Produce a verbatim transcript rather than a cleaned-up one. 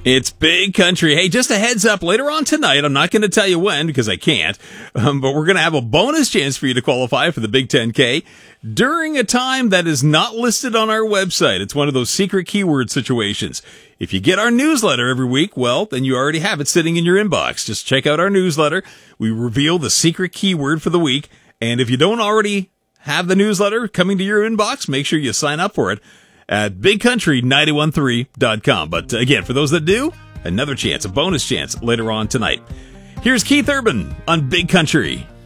It's Big Country. Hey, just a heads up, later on tonight, I'm not going to tell you when because I can't, um, but we're going to have a bonus chance for you to qualify for the Big ten K during a time that is not listed on our website. It's one of those secret keyword situations. If you get our newsletter every week, well, then you already have it sitting in your inbox. Just check out our newsletter. We reveal the secret keyword for the week, and if you don't already have the newsletter coming to your inbox, make sure you sign up for it at big country nine one three dot com. But again, for those that do, another chance, a bonus chance later on tonight. Here's Keith Urban on Big Country.